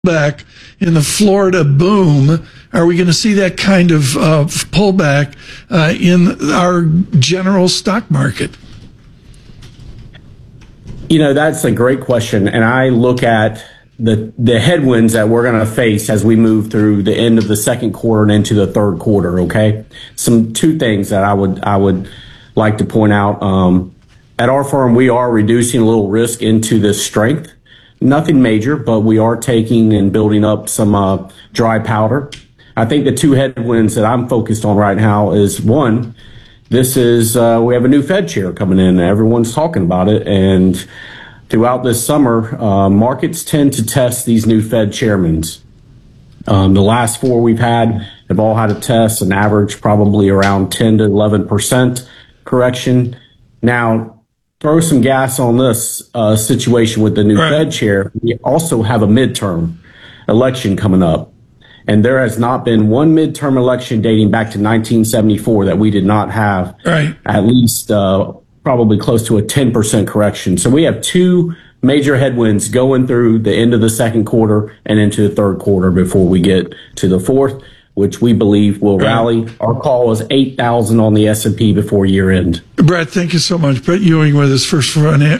pullback in the Florida boom, are we going to see that kind of pullback in our general stock market? You know, that's a great question. And I look at the headwinds that we're going to face as we move through the end of the second quarter and into the third quarter. Okay. Two things that I would like to point out. At our firm, we are reducing a little risk into this strength. Nothing major, but we are taking and building up some dry powder. I think the two headwinds that I'm focused on right now is one, this is we have a new Fed chair coming in. Everyone's talking about it. And throughout this summer, markets tend to test these new Fed chairmen. The last four we've had have all had a test, an average probably around 10 to 11% correction. Now, throw some gas on this situation with the new Fed chair. We also have a midterm election coming up. And there has not been one midterm election dating back to 1974 that we did not have at least probably close to a 10% correction. So we have two major headwinds going through the end of the second quarter and into the third quarter before we get to the fourth, which we believe will rally. Our call is 8,000 on the S&P before year end. Brett, thank you so much. Brett Ewing with us, First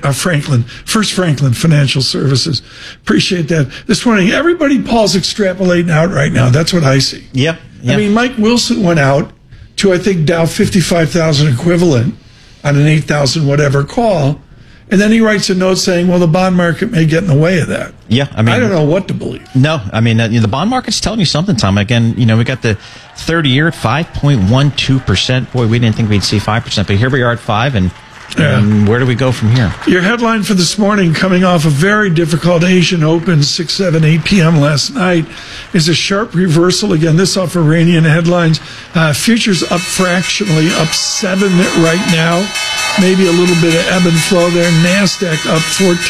Franklin Financial Services. Appreciate that. This morning, everybody, Paul's extrapolating out right now. That's what I see. Yep. I mean, Mike Wilson went out to, I think, Dow 55,000 equivalent on an 8,000 whatever call. And then he writes a note saying, well, the bond market may get in the way of that. Yeah, I mean, I don't know what to believe. No, I mean, the bond market's telling you something, Tom. Again, you know, we got the 30-year at 5.12%. Boy, we didn't think we'd see 5%, but here we are at 5%, and where do we go from here? Your headline for this morning, coming off a very difficult Asian Open, 6, 7, 8 p.m. last night, is a sharp reversal. Again, this off Iranian headlines. Futures up fractionally, up 7 right now. Maybe a little bit of ebb and flow there. NASDAQ up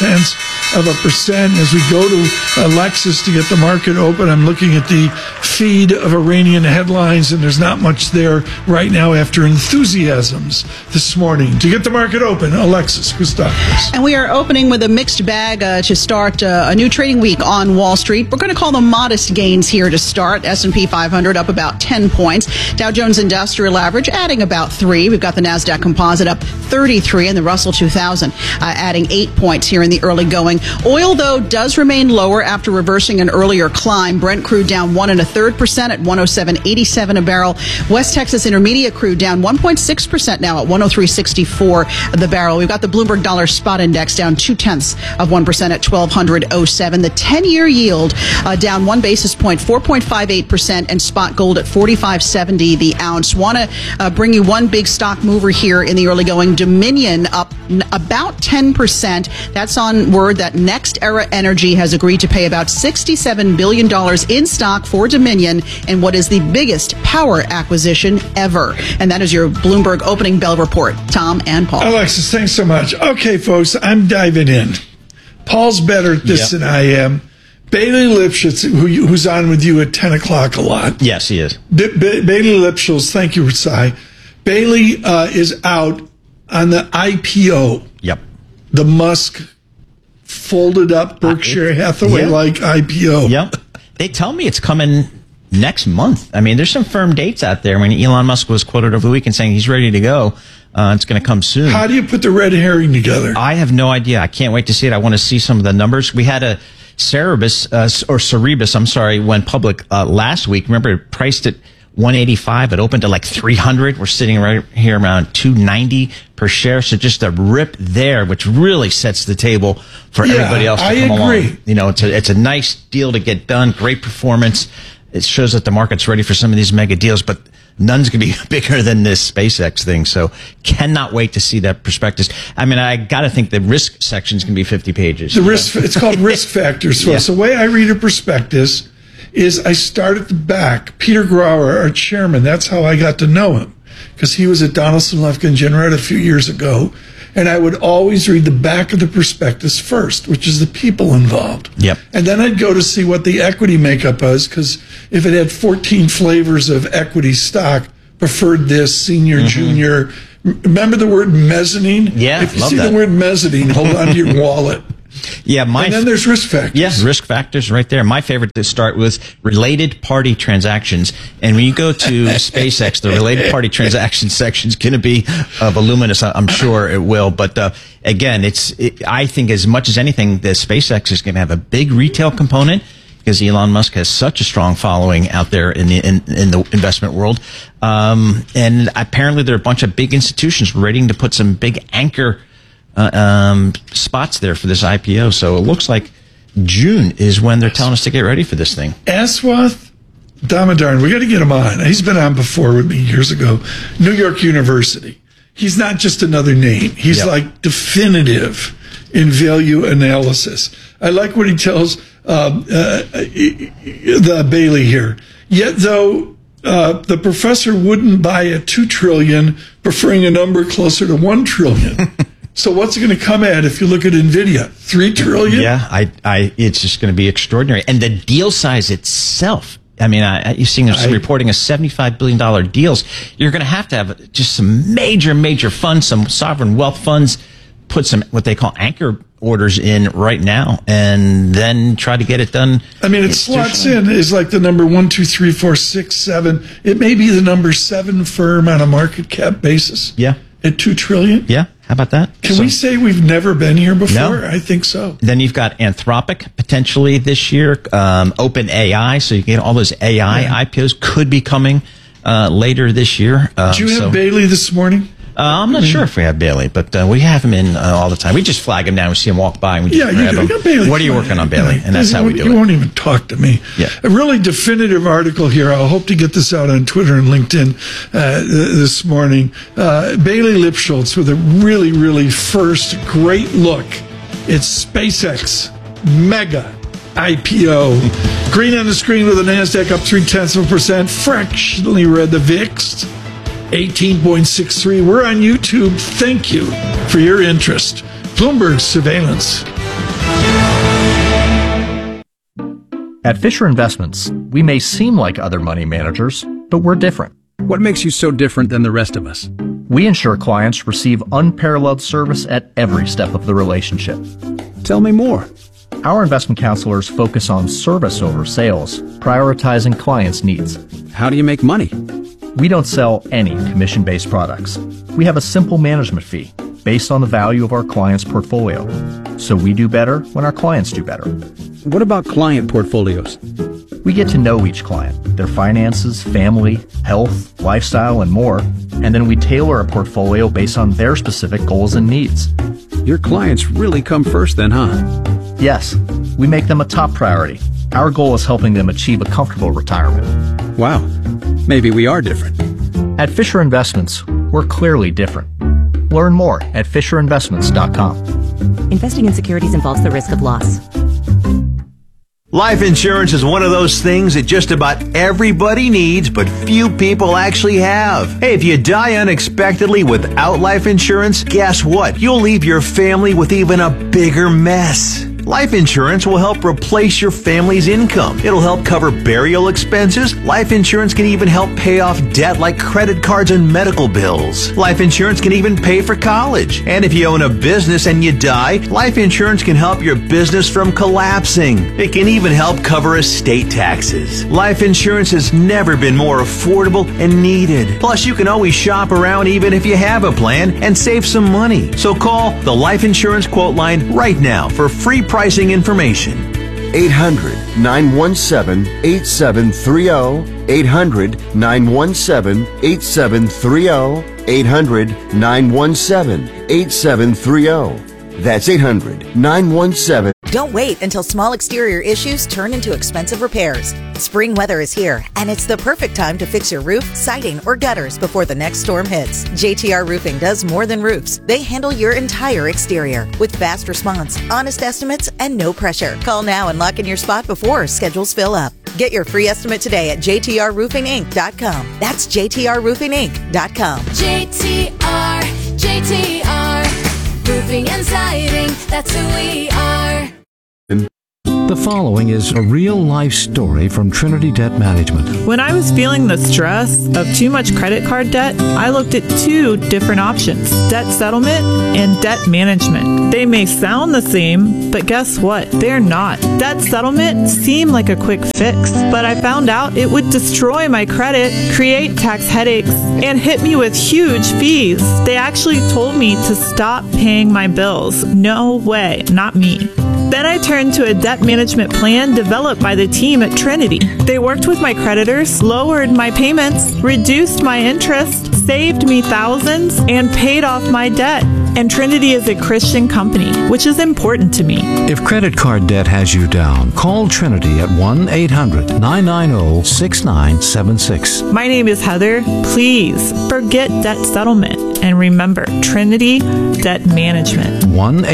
0.4%. As we go to Alexis to get the market open, I'm looking at the feed of Iranian headlines, and there's not much there right now after enthusiasms this morning. To get the market open, Alexis Christoforous. And we are opening with a mixed bag to start a new trading week on Wall Street. We're going to call them modest gains here to start. S&P 500 up about 10 points. Dow Jones Industrial Average adding about 3. We've got the NASDAQ Composite up 33 and the Russell 2000 adding 8 points here in the early going. Oil, though, does remain lower after reversing an earlier climb. Brent crude down 1 1/3% at 107.87 a barrel. West Texas Intermediate crude down 1.6% now at 103.64 the barrel. We've got the Bloomberg Dollar Spot Index down 0.2% at 1,200.07. The 10-year yield down 1 basis point, 4.58%, and spot gold at 45.70 the ounce. Want to bring you one big stock mover here in the early going. Dominion up about 10%. That's on word that NextEra Energy has agreed to pay about $67 billion in stock for Dominion in what is the biggest power acquisition ever. And that is your Bloomberg opening bell report. Tom and Paul. Alexis, thanks so much. Okay, folks, I'm diving in. Paul's better at this than I am. Bailey Lipschitz, who's on with you at 10 o'clock a lot. Yes, he is. Bailey Lipschitz, thank you, Cy. Bailey is out on the IPO. Yep. The Musk folded up Berkshire Hathaway-like IPO. Yep. They tell me it's coming next month. I mean, there's some firm dates out there. When Elon Musk was quoted over the weekend saying he's ready to go, it's going to come soon. How do you put the red herring together? I have no idea. I can't wait to see it. I want to see some of the numbers. We had a Cerebus, went public last week. Remember, it priced at 185. It opened to like 300. We're sitting right here around 290 per share. So just a rip there, which really sets the table for everybody else to come along. You know, it's a nice deal to get done. Great performance. It shows that the market's ready for some of these mega deals, but none's going to be bigger than this SpaceX thing. So cannot wait to see that prospectus. I mean, I got to think the risk section is going to be 50 pages. It's called risk factors. So the way I read a prospectus is I start at the back. Peter Grauer, our chairman, that's how I got to know him, because he was at Donaldson, Lufkin, Jenrette a few years ago. And I would always read the back of the prospectus first, which is the people involved. Yep. And then I'd go to see what the equity makeup was, because if it had 14 flavors of equity stock, preferred this, senior, junior. Remember the word mezzanine? Yeah, if you see the word mezzanine, hold on to your wallet. Yeah, And then there's risk factors. Yes, risk factors right there. My favorite to start with related party transactions. And when you go to SpaceX, the related party transactions section is going to be voluminous. I'm sure it will. But again, I think as much as anything, the SpaceX is going to have a big retail component because Elon Musk has such a strong following out there in the investment world. And apparently there are a bunch of big institutions waiting to put some big anchor spots there for this IPO. So it looks like June is when they're telling us to get ready for this thing. Aswath Damodaran, we got to get him on. He's been on before with me years ago. New York University. He's not just another name. He's like definitive in value analysis. I like what he tells the Bailey here. Yet though the professor wouldn't buy at 2 trillion, preferring a number closer to 1 trillion. So what's it going to come at if you look at NVIDIA? 3 trillion? Yeah, it's just going to be extraordinary. And the deal size itself, I mean, you're seeing some reporting of $75 billion deals. You're going to have just some major funds, some sovereign wealth funds, put some what they call anchor orders in right now, and then try to get it done. I mean, it slots in is like the number 1, 2, 3, 4, 6, 7. It may be the number 7 firm on a market cap basis. Yeah. At 2 trillion. Yeah. How about that? Can we say we've never been here before? No. I think so. Then you've got Anthropic potentially this year, OpenAI. So you get all those AI IPOs could be coming later this year. Did you have Bailey this morning? I'm not sure if we have Bailey, but we have him in all the time. We just flag him down. We see him walk by, and we just grab him. Bailey. What are you working on, Bailey? And that's how we do it. You won't even talk to me. Yeah. A really definitive article here. I'll hope to get this out on Twitter and LinkedIn this morning. Bailey Lipschultz with a really first great look. It's SpaceX mega IPO. Green on the screen with the NASDAQ up 0.3%. Fractionally red, the VIX 18.63. We're on YouTube. Thank you for your interest. Bloomberg Surveillance. At Fisher Investments, we may seem like other money managers, but we're different. What makes you so different than the rest of us? We ensure clients receive unparalleled service at every step of the relationship. Tell me more. Our investment counselors focus on service over sales, prioritizing clients' needs. How do you make money? We don't sell any commission-based products. We have a simple management fee based on the value of our client's portfolio. So we do better when our clients do better. What about client portfolios? We get to know each client, their finances, family, health, lifestyle, and more, and then we tailor a portfolio based on their specific goals and needs. Your clients really come first then, huh? Yes, we make them a top priority. Our goal is helping them achieve a comfortable retirement. Wow, maybe we are different. At Fisher Investments, we're clearly different. Learn more at FisherInvestments.com. Investing in securities involves the risk of loss. Life insurance is one of those things that just about everybody needs, but few people actually have. Hey, if you die unexpectedly without life insurance, guess what? You'll leave your family with even a bigger mess. Life insurance will help replace your family's income. It'll help cover burial expenses. Life insurance can even help pay off debt like credit cards and medical bills. Life insurance can even pay for college. And if you own a business and you die, life insurance can help your business from collapsing. It can even help cover estate taxes. Life insurance has never been more affordable and needed. Plus, you can always shop around even if you have a plan and save some money. So call the Life Insurance Quote Line right now for free pricing information. 800-917-8730. 800-917-8730. 800-917-8730. That's 800-917. Don't wait until small exterior issues turn into expensive repairs. Spring weather is here, and it's the perfect time to fix your roof, siding, or gutters before the next storm hits. JTR Roofing does more than roofs. They handle your entire exterior with fast response, honest estimates, and no pressure. Call now and lock in your spot before schedules fill up. Get your free estimate today at jtrroofinginc.com. That's jtrroofinginc.com. JTR, roofing and siding, that's who we are. The The following is a real-life story from Trinity Debt Management. When I was feeling the stress of too much credit card debt, I looked at two different options: debt settlement and debt management. They may sound the same, but guess what? They're not. Debt settlement seemed like a quick fix, but I found out it would destroy my credit, create tax headaches, and hit me with huge fees. They actually told me to stop paying my bills. No way, not me. Then I turned to a debt management plan developed by the team at Trinity. They worked with my creditors, lowered my payments, reduced my interest, saved me thousands, and paid off my debt. And Trinity is a Christian company, which is important to me. If credit card debt has you down, call Trinity at 1-800-990-6976. My name is Heather. Please forget debt settlement and remember Trinity Debt Management.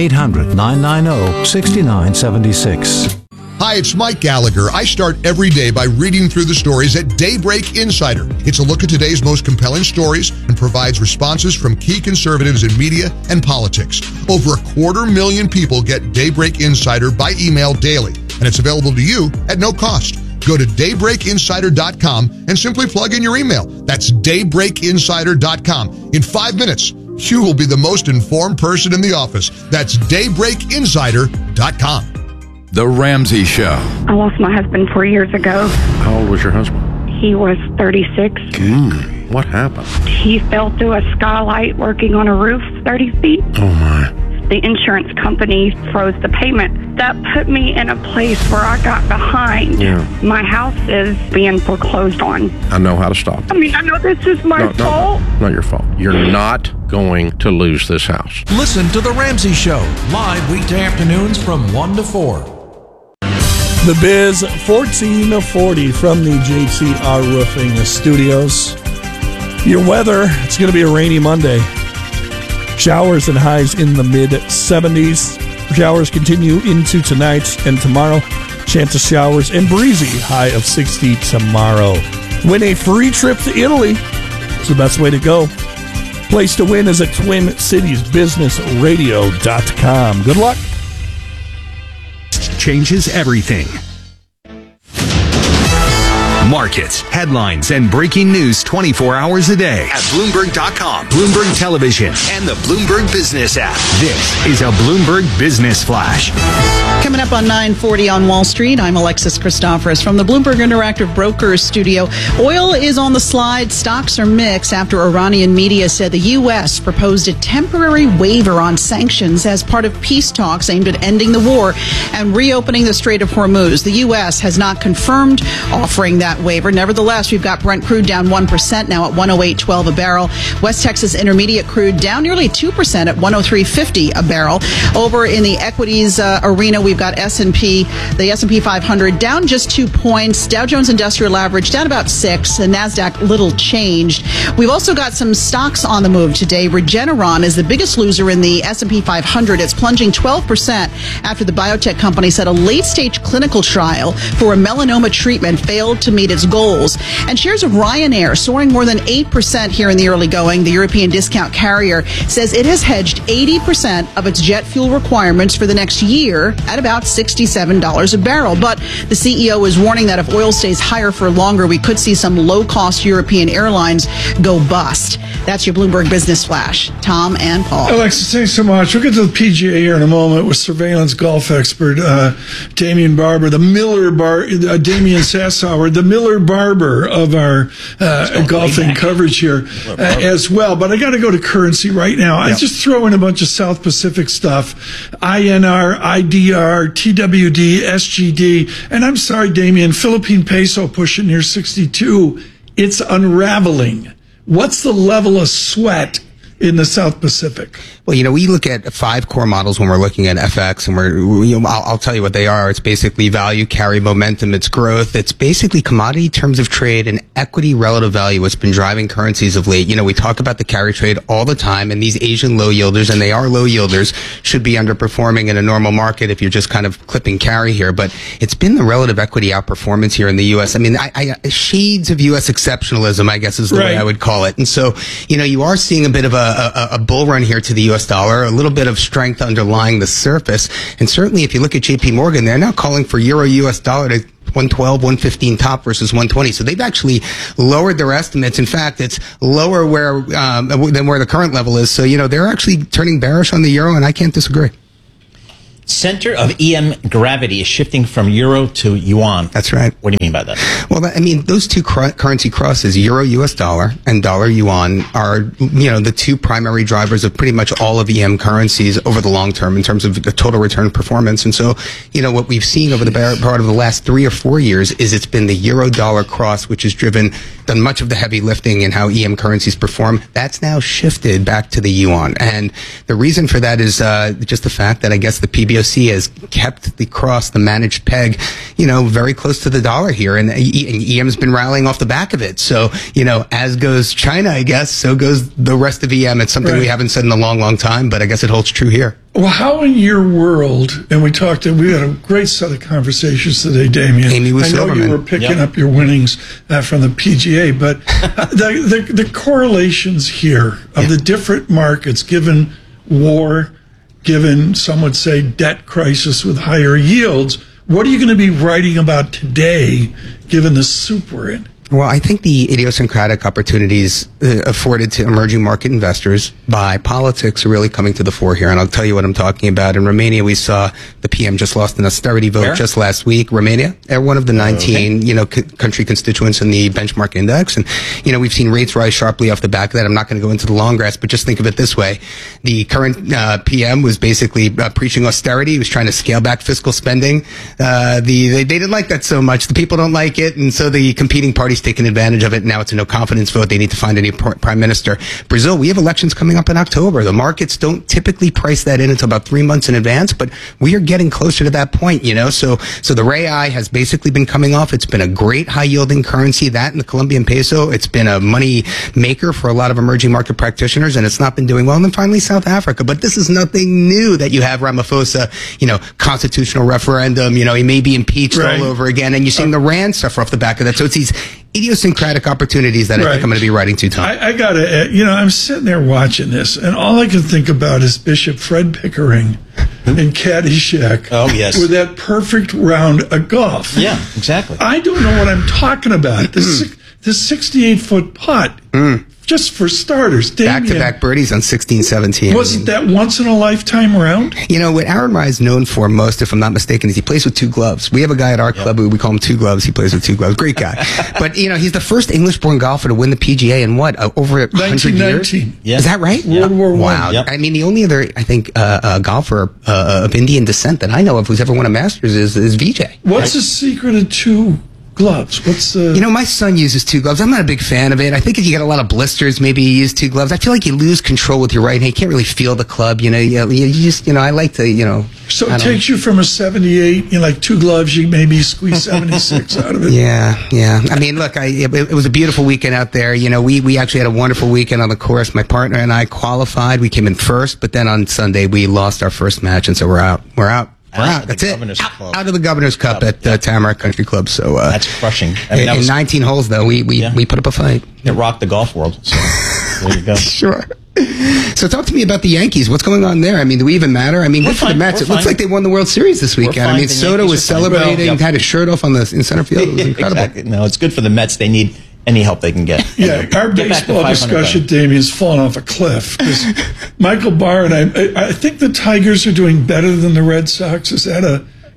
1-800-990-6976. Hi, it's Mike Gallagher. I start every day by reading through the stories at Daybreak Insider. It's a look at today's most compelling stories and provides responses from key conservatives in media and politics. Over 250,000 people get Daybreak Insider by email daily, and it's available to you at no cost. Go to daybreakinsider.com and simply plug in your email. That's daybreakinsider.com. In 5 minutes, you will be the most informed person in the office. That's daybreakinsider.com. The Ramsey Show. I lost my husband 4 years ago. How old was your husband? He was 36. What happened? He fell through a skylight working on a roof 30 feet. Oh, my. The insurance company froze the payment. That put me in a place where I got behind. Yeah. My house is being foreclosed on. I know how to stop it. I mean, I know this is my fault. Not your fault. You're not going to lose this house. Listen to The Ramsey Show, live weekday afternoons from 1 to 4. The Biz 1440 from the JTR Roofing Studios. Your weather, it's going to be a rainy Monday. Showers and highs in the mid-70s. Showers continue into tonight and tomorrow. Chance of showers and breezy, high of 60 tomorrow. Win a free trip to Italy. It's the best way to go. Place to win is at TwinCitiesBusinessRadio.com. Good luck. Changes everything. Markets, headlines, and breaking news 24 hours a day at Bloomberg.com, Bloomberg Television, and the Bloomberg Business app. This is a Bloomberg Business Flash. Coming up on 9:40 on Wall Street, I'm Alexis Christoforous from the Bloomberg Interactive Brokers studio. Oil is on the slide. Stocks are mixed after Iranian media said the U.S. proposed a temporary waiver on sanctions as part of peace talks aimed at ending the war and reopening the Strait of Hormuz. The U.S. has not confirmed offering that waiver. Nevertheless, we've got Brent crude down 1% now at 108.12 a barrel. West Texas Intermediate crude down nearly 2% at 103.50 a barrel. Over in the equities arena, we've got the S&P 500 down just 2 points. Dow Jones Industrial Average down about 6, and NASDAQ little changed. We've also got some stocks on the move today. Regeneron is the biggest loser in the S&P 500. It's plunging 12% after the biotech company said a late-stage clinical trial for a melanoma treatment failed to meet its goals. And shares of Ryanair soaring more than 8% here in the early going. The European discount carrier says it has hedged 80% of its jet fuel requirements for the next year at about $67 a barrel. But the CEO is warning that if oil stays higher for longer, we could see some low-cost European airlines go bust. That's your Bloomberg Business Flash. Tom and Paul. Alexis, thanks so much. We'll get to the PGA here in a moment with surveillance golf expert Damian Barber, Damian Sassower, the Miller Barber of our golfing coverage here as well. But I got to go to currency right now. I just throw in a bunch of South Pacific stuff: INR, IDR, TWD, SGD, and I'm sorry, Damian, Philippine peso pushing near 62. It's unraveling. What's the level of sweat in the South Pacific? Well, we look at 5 core models when we're looking at FX, and I'll tell you what they are. It's basically value, carry, momentum, it's growth. It's basically commodity terms of trade and equity relative value. What's been driving currencies of late. We talk about the carry trade all the time, and these Asian low yielders, and they are low yielders, should be underperforming in a normal market if you're just kind of clipping carry here. But it's been the relative equity outperformance here in the U.S. I mean, shades of U.S. exceptionalism, I guess, is the way I would call it. And so, you are seeing a bit of a a bull run here to the U.S. dollar, a little bit of strength underlying the surface. And certainly if you look at JP Morgan, they're now calling for euro U.S. dollar to 112, 115 top versus 120. So they've actually lowered their estimates. In fact, it's lower than where the current level is. So, they're actually turning bearish on the euro, and I can't disagree. Center of EM gravity is shifting from euro to yuan. That's right. What do you mean by that? Well, those two currency crosses, euro US dollar and dollar yuan, are, the two primary drivers of pretty much all of EM currencies over the long term in terms of the total return performance. And so, what we've seen over the part of the last 3 or 4 years is it's been the euro dollar cross, which has done much of the heavy lifting in how EM currencies perform. That's now shifted back to the yuan. And the reason for that is just the fact that I guess the PBOC has kept the managed peg, very close to the dollar here. And EM's been rallying off the back of it. So, as goes China, I guess, so goes the rest of EM. It's something we haven't said in a long, long time, but I guess it holds true here. Well, how in your world, and we had a great set of conversations today, Damien. Amy I know you were picking up your winnings from the PGA, but the correlations here of the different markets, given war, given, some would say, debt crisis with higher yields, what are you going to be writing about today, given the soup we're in? Well, I think the idiosyncratic opportunities afforded to emerging market investors by politics are really coming to the fore here. And I'll tell you what I'm talking about. In Romania, we saw the PM just lost an austerity vote just last week. Romania, one of the 19, country constituents in the benchmark index. And, we've seen rates rise sharply off the back of that. I'm not going to go into the long grass, but just think of it this way. The current PM was basically preaching austerity. He was trying to scale back fiscal spending. They didn't like that so much. The people don't like it. And so the competing parties taken advantage of it. Now it's a no confidence vote. They need to find a new prime minister. Brazil, we have elections coming up in October. The markets don't typically price that in until about 3 months in advance, but we are getting closer to that point, So the real has basically been coming off. It's been a great high yielding currency. That and the Colombian peso, it's been a money maker for a lot of emerging market practitioners, and it's not been doing well. And then finally South Africa. But this is nothing new that you have Ramaphosa, constitutional referendum, he may be impeached all over again, and you're seeing the Rand suffer off the back of that. So it's these idiosyncratic opportunities that I think I'm going to be writing to, Tom. I got to, I'm sitting there watching this, and all I can think about is Bishop Fred Pickering in Caddyshack. Oh, yes. With that perfect round of golf. Yeah, exactly. I don't know what I'm talking about. The 68-foot putt. Just for starters, Damien, back-to-back birdies on 16, 17. Wasn't that once-in-a-lifetime round? What Aaron Rai is known for most, if I'm not mistaken, is he plays with two gloves. We have a guy at our club who we call him Two Gloves. He plays with two gloves. Great guy. But, he's the first English-born golfer to win the PGA in over 100 years? Yeah. Is that right? World War I. Wow. Yep. I mean, the only other, I think, golfer of Indian descent that I know of who's ever won a Masters is Vijay. What's the secret of two gloves? What's the... my son uses two gloves. I'm not a big fan of it. I think if you get a lot of blisters, maybe you use two gloves. I feel like you lose control with your right hand. You can't really feel the club. You just, I like to, So it takes you from a 78, like two gloves, you maybe squeeze 76 out of it. Yeah. I mean, look, it was a beautiful weekend out there. We actually had a wonderful weekend on the course. My partner and I qualified. We came in first, but then on Sunday we lost our first match, and so we're out. That's it. Out of the Governor's Cup at Tamarack Country Club. So that's crushing. In 19 holes, though, we put up a fight. It rocked the golf world. So there you go. Sure. So talk to me about the Yankees. What's going on there? I mean, do we even matter? I mean, good for the Mets. It looks like they won the World Series this weekend. I mean, Soto was celebrating, had his shirt off in center field. It was incredible. Exactly. No, it's good for the Mets. They need any help they can get. Yeah, our baseball discussion, Damien's fallen off a cliff. Michael Barr and I think the Tigers are doing better than the Red Sox. Is that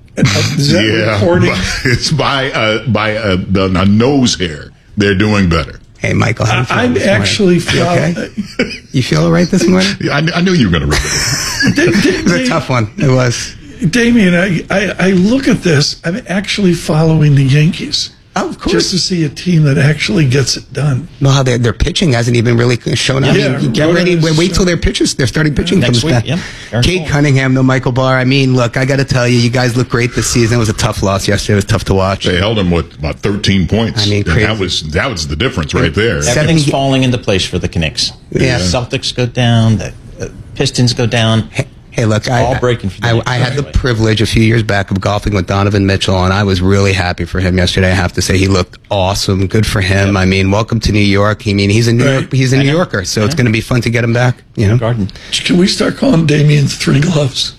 recording? It's by a nose hair. They're doing better. Hey, Michael, how I'm actually You feel all right this morning? I knew you were going to read it. It was a tough one. It was. Damien, I look at this. I'm actually following the Yankees. Oh, of course. Just to see a team that actually gets it done. Well, how their pitching hasn't even really shown up. Yeah, get ready. Wait till their starting pitching comes back. Kate Cunningham, though, Michael Barr. I mean, look, I got to tell you, you guys look great this season. It was a tough loss yesterday. It was tough to watch. They held them with about 13 points. I mean, that was the difference right there. Everything's falling into place for the Knicks. Yeah. The Celtics go down. The Pistons go down. Hey, look, all breaking for the I had the privilege a few years back of golfing with Donovan Mitchell, and I was really happy for him yesterday. I have to say, he looked awesome. Good for him. I mean, welcome to New York. I mean, he's a New Yorker, so it's going to be fun to get him back. You know, Garden. Can we start calling Damien Three Gloves?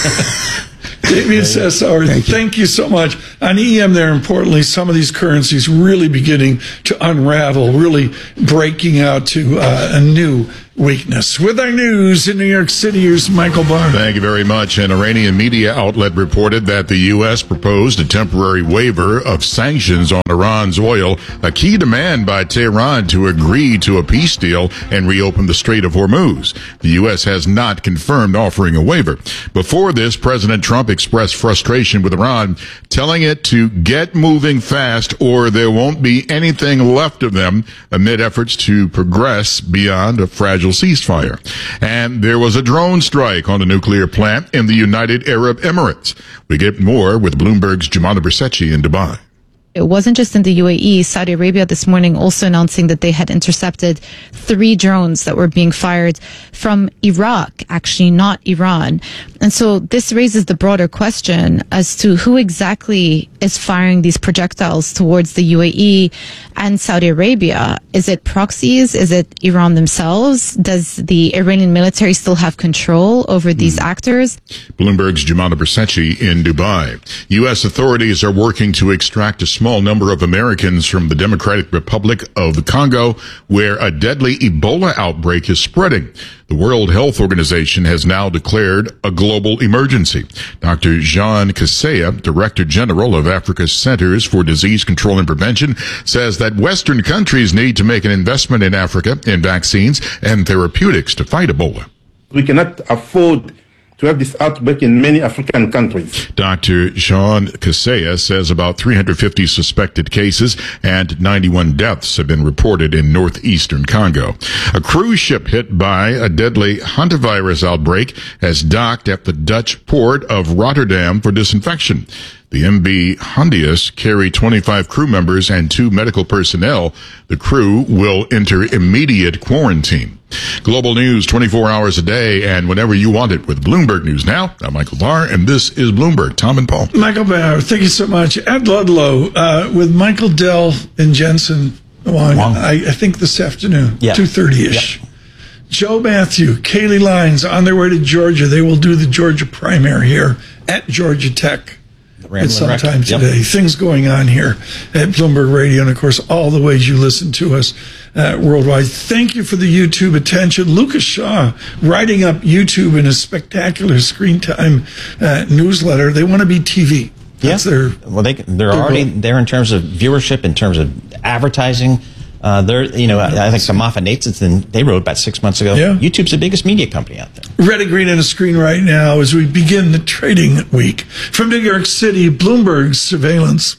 Damien Cesar, thank you so much. On EM there, importantly, some of these currencies really beginning to unravel, really breaking out to a new weakness. With our news in New York City, here's Michael Barr. Thank you very much. An Iranian media outlet reported that the U.S. proposed a temporary waiver of sanctions on Iran's oil, a key demand by Tehran to agree to a peace deal and reopen the Strait of Hormuz. The U.S. has not confirmed offering a waiver. Before this, President Trump expressed frustration with Iran, telling it to get moving fast or there won't be anything left of them, amid efforts to progress beyond a fragile ceasefire. And there was a drone strike on the nuclear plant in the United Arab Emirates. We get more with Bloomberg's Jumana Bersetchi in Dubai. It wasn't just in the UAE. Saudi Arabia this morning also announcing that they had intercepted 3 drones that were being fired from Iraq, actually not Iran. And so this raises the broader question as to who exactly is firing these projectiles towards the UAE and Saudi Arabia. Is it proxies? Is it Iran themselves? Does the Iranian military still have control over these actors? Bloomberg's Jumana Bersetchi in Dubai. U.S. authorities are working to extract a small number of Americans from the Democratic Republic of the Congo, where a deadly Ebola outbreak is spreading. The World Health Organization has now declared a global emergency. Dr. Jean Kaseya, Director General of Africa's Centers for Disease Control and Prevention, says that Western countries need to make an investment in Africa in vaccines and therapeutics to fight Ebola. We cannot afford to have this outbreak in many African countries. Dr. Jean Kaseya says about 350 suspected cases and 91 deaths have been reported in northeastern Congo. A cruise ship hit by a deadly hantavirus outbreak has docked at the Dutch port of Rotterdam for disinfection. The MV Hondius carried 25 crew members and 2 medical personnel. The crew will enter immediate quarantine. Global news 24 hours a day and whenever you want it with Bloomberg News Now. I'm Michael Barr, and this is Bloomberg. Tom and Paul. Michael Barr, thank you so much. Ed Ludlow with Michael Dell and Jensen Wong, I think this afternoon, 2:30-ish. Yep. Joe Matthew, Kaylee Lyons on their way to Georgia. They will do the Georgia primary here at Georgia Tech. At some time today. Things going on here at Bloomberg Radio, and of course, all the ways you listen to us worldwide. Thank you for the YouTube attention. Lucas Shaw writing up YouTube in a spectacular screen time newsletter. They want to be TV. That's their. Well, they're already there in terms of viewership, in terms of advertising. I think the Moffat Nathanson, they wrote about 6 months ago. Yeah. YouTube's the biggest media company out there. Red and green on the screen right now as we begin the trading week. From New York City, Bloomberg surveillance.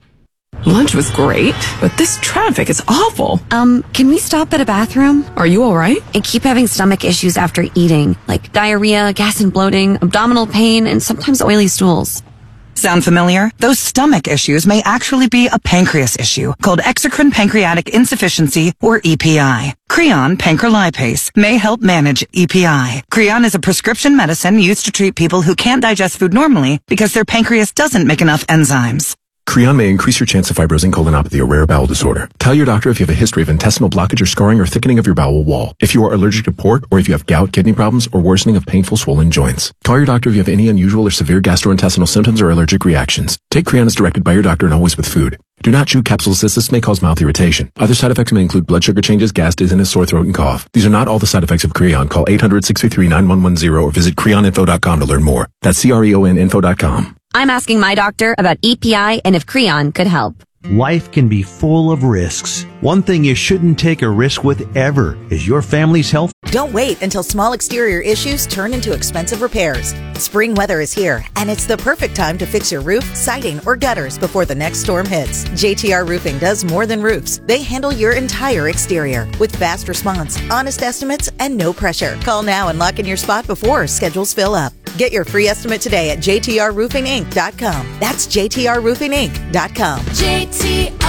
Lunch was great, but this traffic is awful. Can we stop at a bathroom? Are you all right? I keep having stomach issues after eating, like diarrhea, gas and bloating, abdominal pain, and sometimes oily stools. Sound familiar? Those stomach issues may actually be a pancreas issue called exocrine pancreatic insufficiency, or EPI. Creon pancrelipase may help manage EPI. Creon is a prescription medicine used to treat people who can't digest food normally because their pancreas doesn't make enough enzymes. Creon may increase your chance of fibrosing colonopathy, a rare bowel disorder. Tell your doctor if you have a history of intestinal blockage or scarring or thickening of your bowel wall. If you are allergic to pork, or if you have gout, kidney problems, or worsening of painful swollen joints. Call your doctor if you have any unusual or severe gastrointestinal symptoms or allergic reactions. Take Creon as directed by your doctor and always with food. Do not chew capsules as this may cause mouth irritation. Other side effects may include blood sugar changes, gas, dizziness, sore throat, and cough. These are not all the side effects of Creon. Call 800-633-9110 or visit creoninfo.com to learn more. That's CREONinfo.com. I'm asking my doctor about EPI and if Creon could help. Life can be full of risks. One thing you shouldn't take a risk with ever is your family's health. Don't wait until small exterior issues turn into expensive repairs. Spring weather is here, and it's the perfect time to fix your roof, siding, or gutters before the next storm hits. JTR Roofing does more than roofs. They handle your entire exterior with fast response, honest estimates, and no pressure. Call now and lock in your spot before schedules fill up. Get your free estimate today at jtrroofinginc.com. That's jtrroofinginc.com.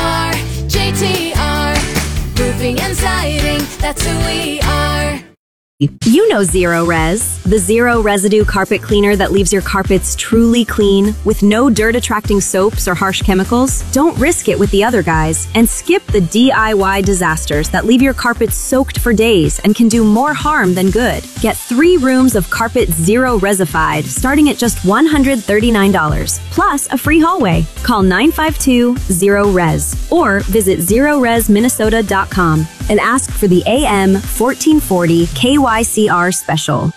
JTR, Roofing and Siding, that's who we are. You know Zero Res, the zero residue carpet cleaner that leaves your carpets truly clean with no dirt attracting soaps or harsh chemicals. Don't risk it with the other guys and skip the DIY disasters that leave your carpets soaked for days and can do more harm than good. Get 3 rooms of carpet zero resified starting at just $139 plus a free hallway. Call 952-0RES or visit zeroresminnesota.com and ask for the AM 1440 KYCR special.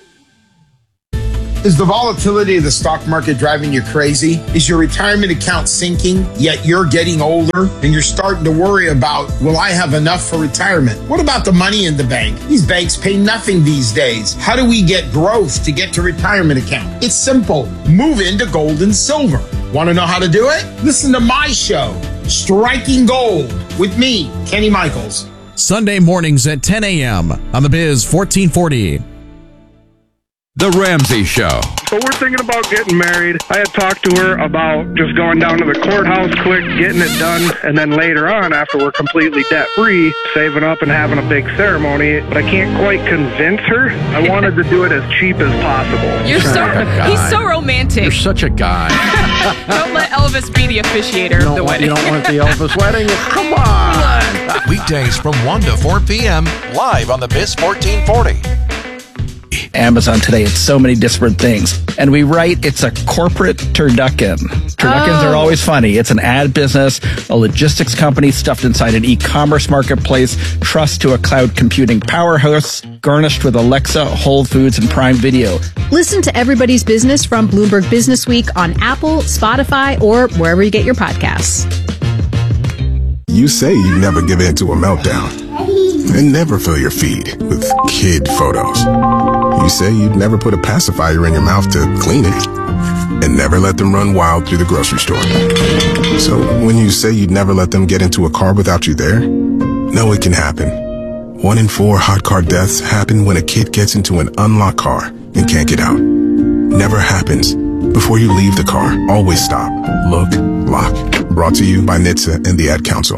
Is the volatility of the stock market driving you crazy? Is your retirement account sinking, yet you're getting older and you're starting to worry about, will I have enough for retirement? What about the money in the bank? These banks pay nothing these days. How do we get growth to get to retirement account? It's simple. Move into gold and silver. Want to know how to do it? Listen to my show, Striking Gold, with me, Kenny Michaels. Sunday mornings at 10 a.m. on the Biz 1440. The Ramsey Show. So we're thinking about getting married. I had talked to her about just going down to the courthouse quick, getting it done, and then later on, after we're completely debt-free, saving up and having a big ceremony. But I can't quite convince her. I wanted to do it as cheap as possible. He's so romantic. You're such a guy. Don't let Elvis be the officiator of the wedding. You don't want the Elvis wedding? Come on. Weekdays from 1 to 4 p.m. live on the Biz 1440. Amazon today, it's so many disparate things. And we write it's a corporate turducken. Turduckens are always funny. It's an ad business, a logistics company stuffed inside an e-commerce marketplace, trust to a cloud computing powerhouse, garnished with Alexa, Whole Foods, and Prime Video. Listen to Everybody's Business from Bloomberg Business Week on Apple, Spotify, or wherever you get your podcasts. You say you never give in to a meltdown and never fill your feed with kid photos. You say you'd never put a pacifier in your mouth to clean it and never let them run wild through the grocery store. So when you say you'd never let them get into a car without you there, know it can happen. 1 in 4 hot car deaths happen when a kid gets into an unlocked car and can't get out. Never happens. Before you leave the car, always stop, look, lock. Brought to you by NHTSA and the Ad Council.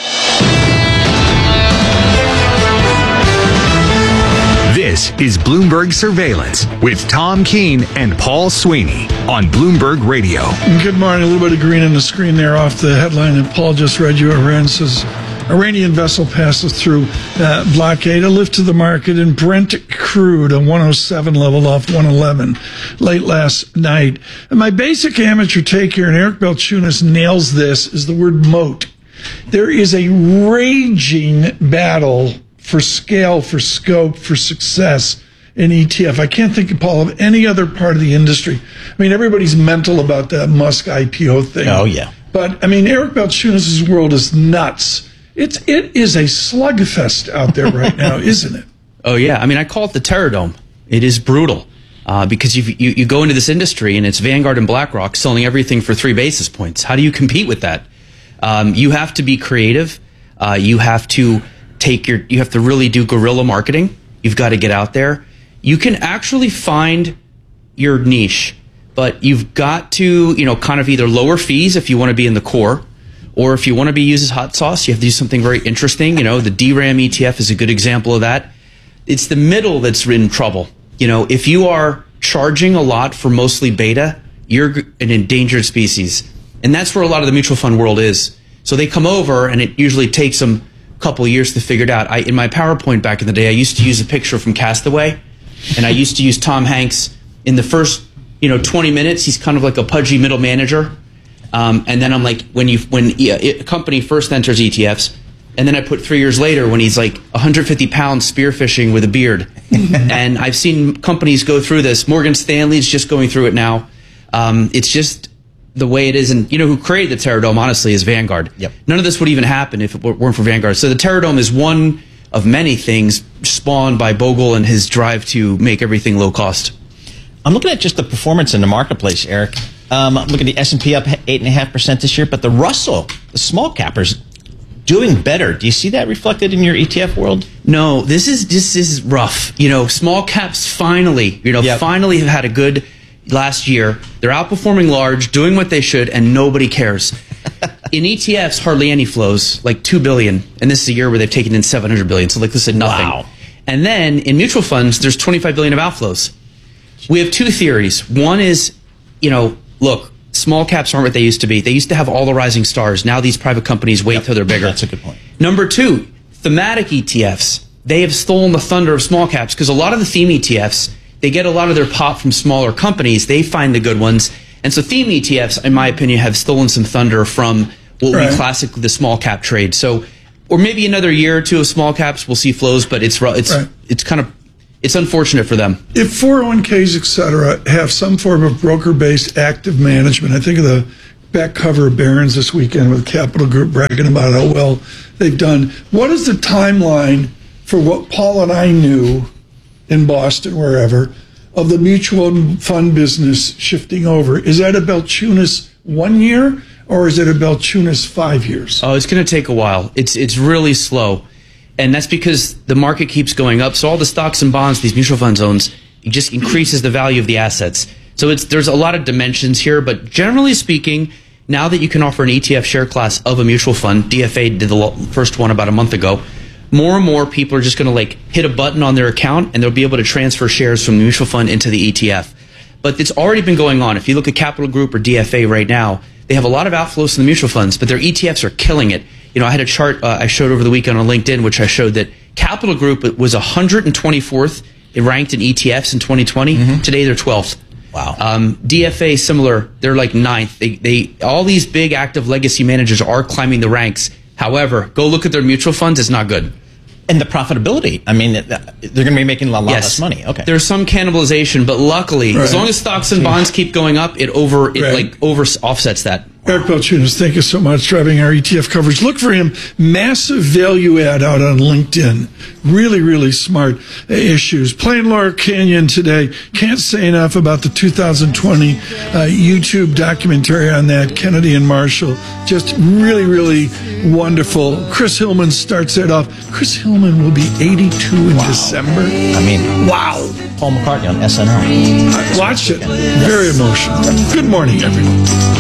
This is Bloomberg Surveillance with Tom Keene and Paul Sweeney on Bloomberg Radio. Good morning. A little bit of green on the screen there off the headline that Paul just read you. Iran says Iranian vessel passes through blockade, a lift to the market, and Brent crude, a 107 level off 111 late last night. And my basic amateur take here, and Eric Balchunas nails this, is the word moat. There is a raging battle for scale, for scope, for success in ETF. I can't think, Paul, of any other part of the industry. I mean, everybody's mental about that Musk IPO thing. Oh, yeah. But, I mean, Eric Balchunas' world is nuts. It is a slugfest out there right now, isn't it? Oh, yeah. I mean, I call it the Terror Dome. It is brutal because you go into this industry and it's Vanguard and BlackRock selling everything for 3 basis points. How do you compete with that? You have to be creative. You have to you have to really do guerrilla marketing. You've got to get out there. You can actually find your niche, but you've got to, kind of either lower fees if you want to be in the core, or if you want to be used as hot sauce, you have to do something very interesting. The DRAM ETF is a good example of that. It's the middle that's in trouble. If you are charging a lot for mostly beta, you're an endangered species. And that's where a lot of the mutual fund world is. So they come over, and it usually takes them a couple of years to figure it out. In my PowerPoint back in the day, I used to use a picture from Castaway, and I used to use Tom Hanks in the first 20 minutes. He's kind of like a pudgy middle manager. And then I'm like, when a company first enters ETFs, and then I put 3 years later when he's like 150 pounds spearfishing with a beard. And I've seen companies go through this. Morgan Stanley's just going through it now. It's just the way it is. And who created the Terror Dome, honestly, is Vanguard. Yep. None of this would even happen if it weren't for Vanguard. So the Terror Dome is one of many things spawned by Bogle and his drive to make everything low cost. I'm looking at just the performance in the marketplace, Eric. Look at the S&P up 8.5% this year, but the Russell, the small cappers, doing better. Do you see that reflected in your ETF world? No, this is rough. Small caps finally have had a good last year. They're outperforming large, doing what they should, and nobody cares. In ETFs, hardly any flows, like $2 billion, and this is a year where they've taken in $700 billion. So, like this is nothing. Wow. And then in mutual funds, there's 25 billion of outflows. We have two theories. One is, look, small caps aren't what they used to be. They used to have all the rising stars. Now these private companies wait till they're bigger. That's a good point. Number two, thematic ETFs. They have stolen the thunder of small caps because a lot of the theme ETFs, they get a lot of their pop from smaller companies. They find the good ones. And so theme ETFs, in my opinion, have stolen some thunder from what would be classically the small cap trade. So, or maybe another year or two of small caps, we'll see flows, but it's unfortunate for them. If 401ks, et cetera, have some form of broker-based active management, I think of the back cover of Barron's this weekend with Capital Group bragging about how well they've done. What is the timeline for what Paul and I knew in Boston, wherever, of the mutual fund business shifting over? Is that a Balchunas 1 year, or is it a Balchunas 5 years? Oh, it's going to take a while. It's really slow. And that's because the market keeps going up. So all the stocks and bonds these mutual funds owns, it just increases the value of the assets. So there's a lot of dimensions here, but generally speaking, now that you can offer an ETF share class of a mutual fund, DFA did the first one about a month ago, more and more people are just going to hit a button on their account and they'll be able to transfer shares from the mutual fund into the ETF. But it's already been going on. If you look at Capital Group or DFA right now, they have a lot of outflows in the mutual funds, but their ETFs are killing it. I had a chart I showed over the weekend on LinkedIn, which I showed that Capital Group was 124th. It ranked in ETFs in 2020. Mm-hmm. Today they're 12th. Wow. DFA, similar. They're like 9th. They all these big active legacy managers are climbing the ranks. However, go look at their mutual funds. It's not good. And the profitability. I mean, they're going to be making a lot less money. Okay. There's some cannibalization, but luckily, as long as stocks and bonds keep going up, it over offsets that. Eric Balchunas, thank you so much, driving our ETF coverage. Look for him. Massive value add out on LinkedIn. Really, really smart issues. Playing Laurel Canyon today. Can't say enough about the 2020 YouTube documentary on that, Kennedy and Marshall. Just really, really wonderful. Chris Hillman starts it off. Chris Hillman will be 82 in December. I mean, wow. Paul McCartney on SNL. I watched it. Very emotional. Good morning, everyone.